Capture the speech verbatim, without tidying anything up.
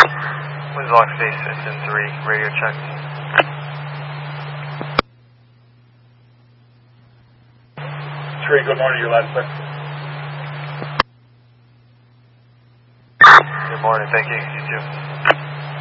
Winds lock space, it's in three, radio check. Trey, good morning, your last question. Good morning, thank you, you too.